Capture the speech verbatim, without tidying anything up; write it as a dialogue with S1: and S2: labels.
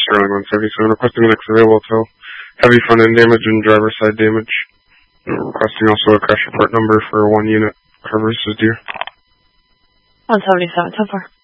S1: Sterling one seventy-seven, requesting the next available tow. Heavy front end damage and driver side damage. Uh, requesting also a crash report number for one unit. Covers is due.
S2: one seventy-seven, so far.